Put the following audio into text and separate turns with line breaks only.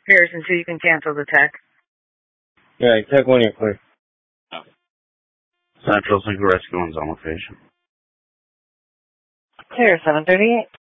Harrison 2, you can cancel the tech.
Yeah, tech 1, you're clear.
Central Single Rescue 1's on location.
Clear 738.